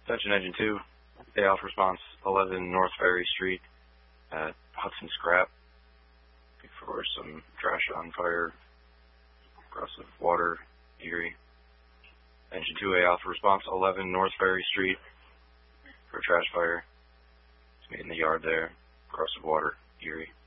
Attention Engine 2, A Alpha Response 11 North Ferry Street at Hudson Scrap for some trash on fire, aggressive water, Erie. Engine 2, A Alpha Response 11 North Ferry Street for trash fire. It's me in the yard there, aggressive water, Erie.